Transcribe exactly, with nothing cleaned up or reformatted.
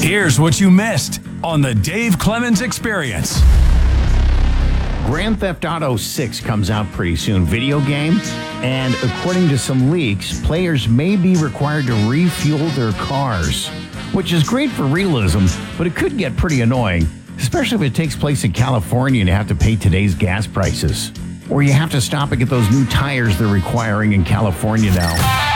Here's what you missed on the Dave Clemens Experience. Grand Theft Auto six comes out pretty soon, video game, and according to some leaks, players may be required to refuel their cars, which is great for realism, but it could get pretty annoying, especially if it takes place in California and you have to pay today's gas prices. Or you have to stop and get those new tires they're requiring in California now.